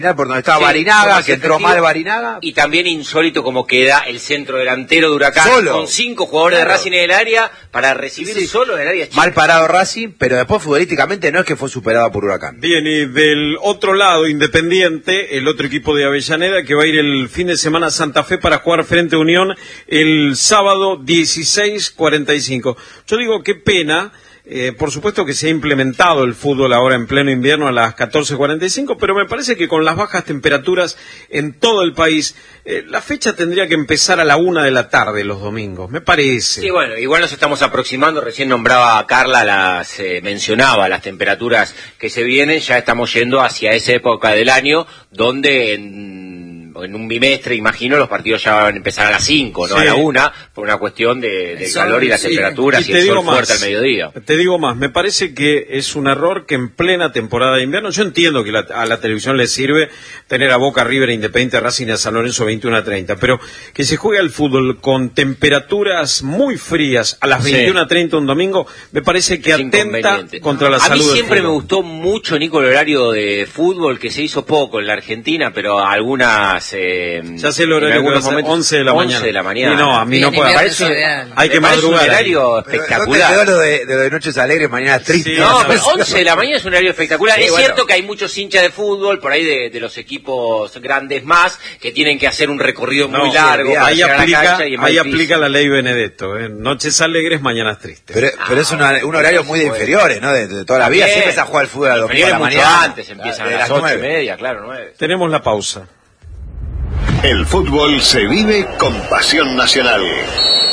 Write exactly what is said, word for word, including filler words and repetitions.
por donde estaba sí, Barinaga, que entró mal Barinaga. Y también insólito como queda el centro delantero de Huracán, solo, con cinco jugadores claro. de Racing en el área, para recibir sí. solo en el área chica. Mal parado Racing, pero después futbolísticamente no es que fue superado por Huracán. Bien, y del otro lado, Independiente, el otro equipo de Avellaneda, que va a ir el fin de semana a Santa Fe para jugar frente a Unión el sábado dieciséis cuarenta y cinco. Yo digo, qué pena. Eh, por supuesto que se ha implementado el fútbol ahora en pleno invierno a las catorce cuarenta y cinco, pero me parece que con las bajas temperaturas en todo el país, eh, la fecha tendría que empezar a la una de la tarde los domingos, me parece. Sí, bueno, igual nos estamos aproximando, recién nombraba a Carla, las eh, mencionaba las temperaturas que se vienen, ya estamos yendo hacia esa época del año donde en... en un bimestre, imagino, los partidos ya van a empezar a las cinco, no sí. a la una, por una cuestión de, del calor y las sí. temperaturas y, y el sol más, fuerte al mediodía. Te digo más, me parece que es un error que en plena temporada de invierno, yo entiendo que la, a la televisión le sirve tener a Boca, River, Independiente, Racing y a San Lorenzo veintiuno a treinta, pero que se juegue al fútbol con temperaturas muy frías a las veintiuno a treinta un domingo, me parece que es atenta contra la a salud. A mí siempre me gustó mucho, Nico, el horario de fútbol, que se hizo poco en la Argentina, pero algunas... Eh, ya sé el horario, que momentos, once de la mañana. once de la mañana. Y no, a mí sí, no puede. Parece, hay que madrugar. Es un horario espectacular. ¿No te lo de, de, de Noches Alegres, Mañana Tristes? Sí, no, pero once de la mañana es un horario espectacular. Sí, es bueno. Cierto que hay muchos hinchas de fútbol, por ahí de, de los equipos grandes más, que tienen que hacer un recorrido no, muy largo. Sí, para ahí aplica, y ahí aplica la ley Benedetto. ¿eh? Noches Alegres, Mañanas Tristes. Pero, ah, pero es una, un horario muy de inferiores, ¿no? De, de toda la vida. Siempre empieza a jugar al fútbol a las dos de la mañana. Antes empiezan a las ocho y media, claro, nueve. Tenemos la pausa. El fútbol se vive con pasión nacional.